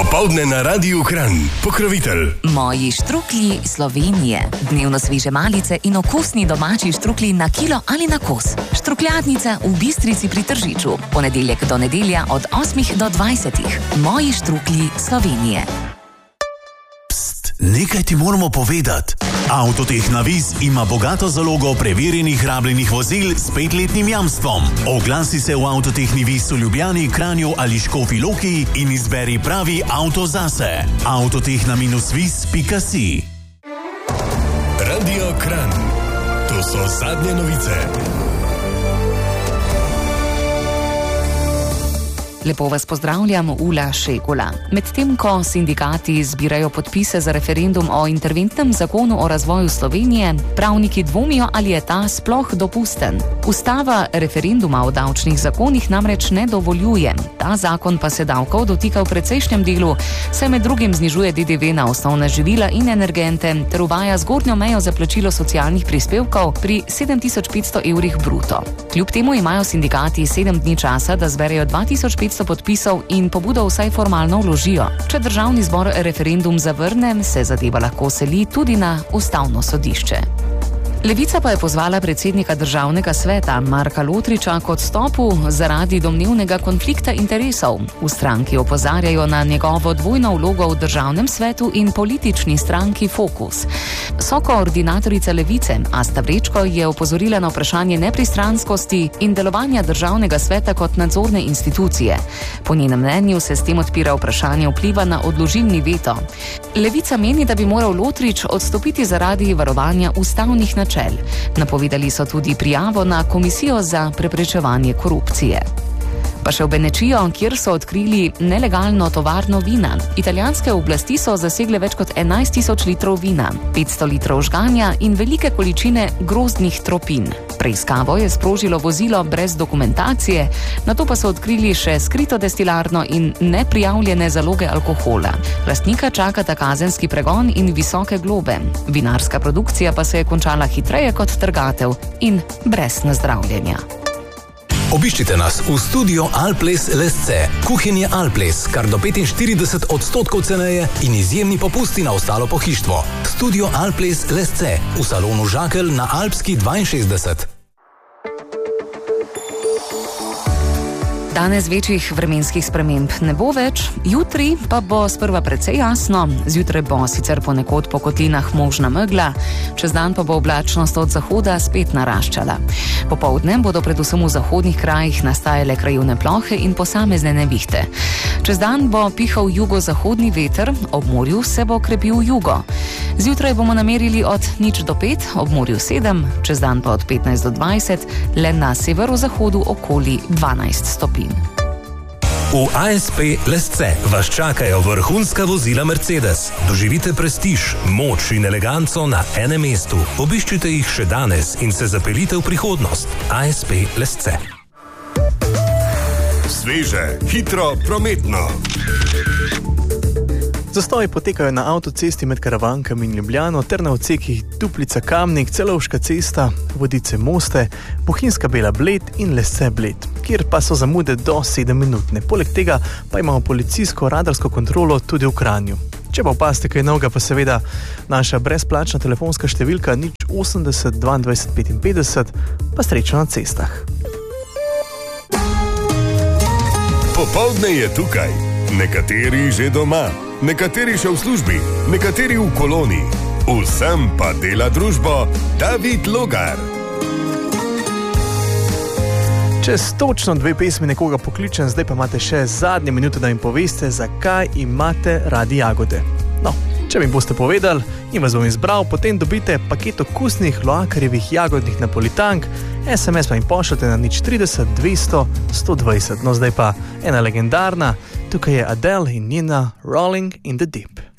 Popoldne na Radiu Kranj. Pokrovitelj. Moji štruklji Slovenije. Dnevno sveže malice in okusni domači štruklji na kilo ali na kos. Štrukljadnica v Bistrici pri Tržiču. Ponedeljek do nedelja od 8 do 20. Moji štruklji Slovenije. Pst, nekaj ti moramo povedati. Avtotehna Vis ima bogato zalogo preverjenih rabljenih vozil s 5-letnim jamstvom. Oglasi se v Avtotehni Vis v Ljubljani, Kranju ali Škofji Loki in izberi pravi avto zase. Avtotehna-vis.si. Radio Kranj. To so zadnje novice. Lepo vas pozdravljam, Ula Šegula. Medtem ko sindikati zbirajo podpise za referendum o interventnem zakonu o razvoju Slovenije, pravniki dvomijo, ali je ta sploh dopusten. Ustava referenduma o davčnih zakonih namreč ne dovoljuje. Ta zakon pa se davkov dotika v precejšnjem delu, saj med drugim znižuje DDV na osnovna živila in energente ter uvaja zgornjo mejo za plačilo socialnih prispevkov pri 7500 evrih bruto. Kljub temu imajo sindikati 7 dni časa, da zberejo 2500 podpisov in pobudo vsaj formalno vložijo. Če državni zbor referendum zavrne, se zadeva lahko seli tudi na Ustavno sodišče. Levica pa je pozvala predsednika Državnega sveta Marka Lotriča k odstopu zaradi domnevnega konflikta interesov. V stranki opozarjajo na njegovo dvojno vlogo v Državnem svetu in politični stranki Fokus. Sokoordinatorica Levice Asta Vrečko je opozorila na vprašanje nepristranskosti in delovanja Državnega sveta kot nadzorne institucije. Po njenem mnenju se s tem odpira vprašanje vpliva na odložilni veto. Levica meni, da bi moral Lotrič odstopiti zaradi varovanja ustavnih načel. Napovedali so tudi prijavo na Komisijo za preprečevanje korupcije. Pa še v Benečijo, kjer so odkrili nelegalno tovarno vina. Italijanske oblasti so zasegle več kot 11.000 litrov vina, 500 litrov žganja in velike količine grozdnih tropin. Preiskavo je sprožilo vozilo brez dokumentacije, nato pa so odkrili še skrito destilarno in neprijavljene zaloge alkohola. Lastnika čakata kazenski pregon in visoke globe. Vinarska produkcija pa se je končala hitreje kot trgatev in brez nazdravljenja. Obiščite nas v studio Alples Lesce. Kuhinje Alples, kar do 45% ceneje in izjemni popusti na ostalo pohištvo. Studio Alples Lesce v salonu Žakelj na Alpski 62. Danes večjih vremenskih sprememb ne bo več, jutri pa bo sprva precej jasno, zjutraj bo sicer ponekod po kotlinah možna megla, čez dan pa bo oblačnost od zahoda spet naraščala. Popoldne bodo predvsem v zahodnih krajih nastajale krajevne plohe in posamezne nevihte. Čez dan bo pihal jugozahodni veter, ob morju se bo krepil jugo. Zjutraj bomo namerili od 0 do 5, ob morju 7, čez dan pa od 15 do 20, le na severozahodu okoli 12 stopinj. V ASP Lesce vas čakajo vrhunska vozila Mercedes. Doživite prestiž, moč in eleganco na enem mestu. Obiščite jih še danes in se zapeljite v prihodnost. ASP Lesce. Sveže, hitro, prometno. Zastoji potekajo na avtocesti med Karavankami in Ljubljano ter na odsekih Duplica-Kamnik, Celovška cesta, Vodice-Moste, Bohinjska Bela-Bled in Lesce-Bled, kjer pa so zamude do 7-minutne. Poleg tega pa imamo policijsko radarsko kontrolo tudi v Kranju. Če pa opazite kaj novega, pa seveda naša brezplačna telefonska številka 080 22 55, pa srečno na cestah. Popoldne je tukaj. Nekateri že doma, nekateri še v službi, nekateri v koloni. Vsem pa dela družbo David Logar. Čez točno 2 pesmi nekoga pokličem, zdaj pa imate še zadnje minute, da jim poveste, zakaj imate radi jagode. No, če mi boste povedali in vas bom izbral, potem dobite paket okusnih Loakarjevih jagodnih napolitank, SMS pa jim pošljate na 030 200 120. No, zdaj pa ena legendarna, tukaj je Adele in njena Rolling in the Deep.